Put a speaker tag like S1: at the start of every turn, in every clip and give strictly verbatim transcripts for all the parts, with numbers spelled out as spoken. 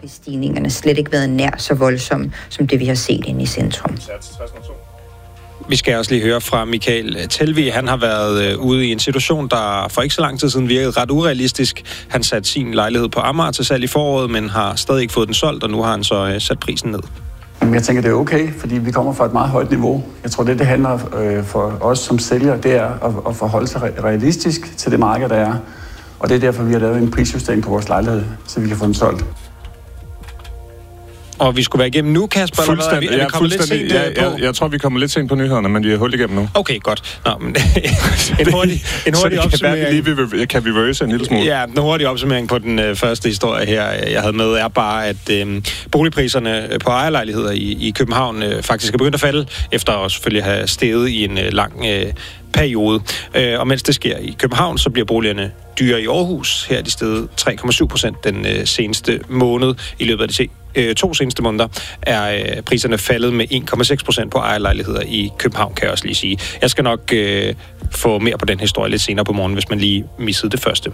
S1: prisstigningerne slet ikke været nær så voldsomme, som det vi har set inde i centrum.
S2: Vi skal også lige høre fra Michael Telvi. Han har været ude i en situation, der for ikke så lang tid siden virkede ret urealistisk. Han satte sin lejlighed på Amager til salg i foråret, men har stadig ikke fået den solgt, og nu har han så sat prisen ned.
S3: Jeg tænker, det er okay, fordi vi kommer fra et meget højt niveau. Jeg tror, det det handler øh, for os som sælgere, det er at, at forholde sig realistisk til det marked, der er. Og det er derfor, vi har lavet en prisjustering på vores lejlighed, så vi kan få den solgt.
S2: Og vi skulle være igennem nu, Kasper?
S4: Fuldstændig.
S2: Eller hvad? Er vi, er vi
S4: ja, fuldstændig. Ja, jeg, jeg tror, vi kommer lidt sent på nyhederne, men vi er hul igennem nu.
S2: Okay, godt. Nå, men en hurtig, en hurtig
S4: så
S2: opsummering.
S4: Kan, være, lige, kan vi reverse en lille smule?
S2: Ja, en hurtig opsummering på den øh, første historie her, jeg havde med, er bare, at øh, boligpriserne på ejerlejligheder i, i København øh, faktisk er begyndt at falde, efter at selvfølgelig have steget i en øh, lang øh, periode. Øh, og mens det sker i København, så bliver boligerne dyre i Aarhus. Her er de steget tre komma syv procent den øh, seneste måned. I løbet af de øh, to seneste måneder er øh, priserne faldet med en komma seks procent på ejerlejligheder i København, kan jeg også lige sige. Jeg skal nok øh, få mere på den historie lidt senere på morgen, hvis man lige missede det første.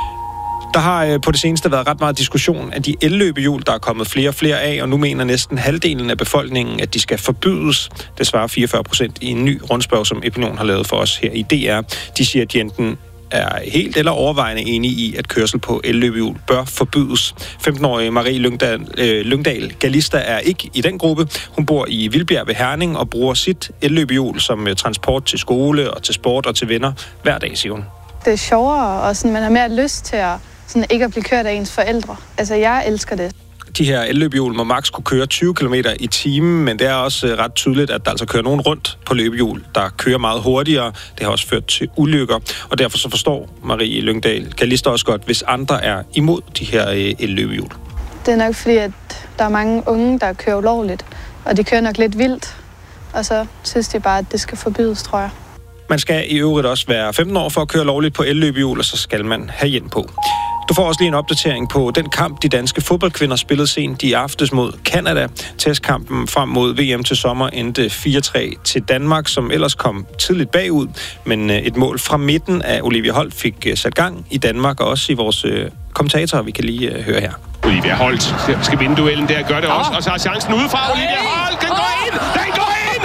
S2: Der har øh, på det seneste været ret meget diskussion af de elløbehjul, der er kommet flere og flere af, og nu mener næsten halvdelen af befolkningen, at de skal forbydes. Det svarer fireogfyrre procent i en ny rundspørg, som Epinion har lavet for os her i D R. De siger, at de enten er helt eller overvejende enige i, at kørsel på elløbehjul bør forbydes. femten-årige Marie Lyngdal, øh, Lyngdal Galista er ikke i den gruppe. Hun bor i Vildbjerg ved Herning og bruger sit elløbehjul som øh, transport til skole og til sport og til venner hver dag, siger hun.
S5: Det er sjovere, og sådan, man har mere lyst til at sådan, ikke at blive kørt af ens forældre. Altså, jeg elsker det.
S2: De her elløbehjul må maks kunne køre tyve kilometer i timen, men det er også ret tydeligt, at der altså kører nogen rundt på løbehjul, der kører meget hurtigere. Det har også ført til ulykker, og derfor så forstår Marie Lyngdal Galista også godt, hvis andre er imod de her elløbehjul.
S5: Det er nok fordi, at der er mange unge, der kører ulovligt, og de kører nok lidt vildt, og så synes de bare, at det skal forbydes, tror jeg.
S2: Man skal i øvrigt også være femten år for at køre lovligt på elløbehjul, og så skal man have hjelm på. Du får også lige en opdatering på den kamp, de danske fodboldkvinder spillede sent i aftes mod Canada. Testkampen frem mod V M til sommer endte fire tre til Danmark, som ellers kom tidligt bagud. Men et mål fra midten af Olivia Holt fik sat gang i Danmark, og også i vores kommentatorer, vi kan lige høre her.
S6: Olivia Holt skal vinde duellen der, gør det oh. også, og så har chancen udefra. Olivia Holt, den går ind! Den går ind!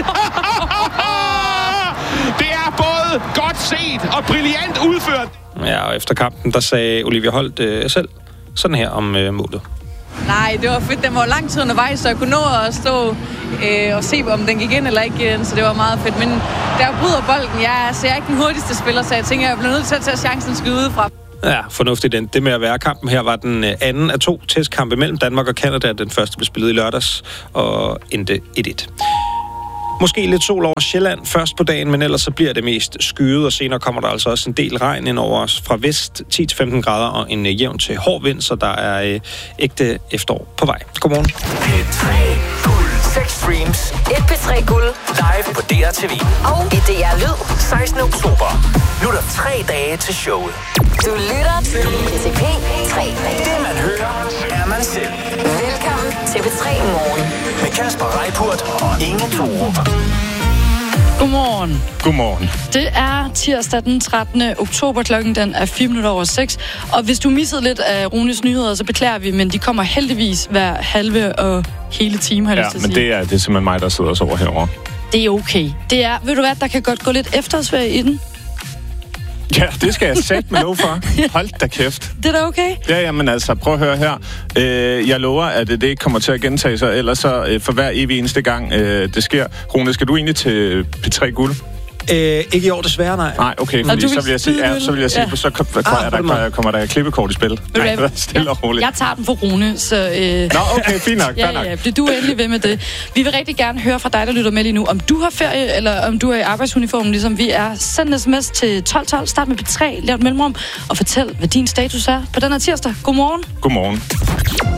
S6: Det er både godt set og brilliant udført.
S2: Ja, og efter kampen, der sagde Olivia Holt øh, selv sådan her om øh, målet.
S7: Nej, det var fedt. Den var lang tid undervejs, så jeg kunne nå at stå øh, og se, om den gik ind eller ikke ind, så det var meget fedt. Men der bryder bolden. Jeg, altså, jeg er ikke den hurtigste spiller, så jeg tænker, jeg bliver nødt til at tage chancen og skyde udefra.
S2: Ja, fornuftigt. Det med at være kampen her var den anden af to testkampe mellem Danmark og Canada. Den første blev spillet i lørdags og endte et et. Måske lidt sol over Sjælland først på dagen, men ellers så bliver det mest skyet, og senere kommer der altså også en del regn ind over os fra vest, ti til femten grader og en øh, jævn til hård vind, så der er øh, ægte efterår på vej. Godmorgen.
S8: P tre Guld. seks streams.
S9: Et P tre Guld.
S8: Live på D R T V.
S9: Og i D R Lyd.
S8: sekstende oktober. Nu er der tre dage til showet.
S9: Du lytter til P tre.
S8: Det man hører, er man selv.
S9: Velkommen til P tre Morgen.
S8: Med Kasper Reippurt og Inge Thorup.
S10: Godmorgen.
S4: Godmorgen.
S10: Det er tirsdag den trettende oktober, klokken den er fire minutter over seks. Og hvis du missede lidt af Runes nyheder, så beklager vi, men de kommer heldigvis hver halve og hele time, har jeg
S4: ja,
S10: lyst til at
S4: men
S10: sige.
S4: det er, det er simpelthen mig, der sidder og sover herovre.
S10: Det er okay. Det er, ved du hvad, der kan godt gå lidt efterårsferie i den.
S4: Ja, det skal jeg sætte med lov for. Hold da kæft.
S10: Det er da okay?
S4: Ja, jamen altså, prøv at høre her. Øh, jeg lover, at det ikke kommer til at gentage sig, ellers så øh, for hver evig eneste gang øh, det sker. Rune, skal du egentlig til P tre Guld?
S2: Øh, ikke i år, desværre, nej.
S4: Nej, okay, fordi så vil jeg sige, ja, så vil jeg sige, ja. så kommer ah, der, der, kommer der klippekort i spil. Nej,
S10: jeg,
S4: stille og roligt.
S10: Jeg tager den for Rune, så... Øh,
S4: Nå, okay, fint nok,
S10: ja, ja, bliver du endelig ved med det. Vi vil rigtig gerne høre fra dig, der lytter med lige nu, om du har ferie, eller om du er i arbejdsuniformen, ligesom vi er. Send en sms til tolv tolv, start med P tre, lav et mellemrum, og fortæl, hvad din status er på den her tirsdag. Godmorgen.
S4: Godmorgen.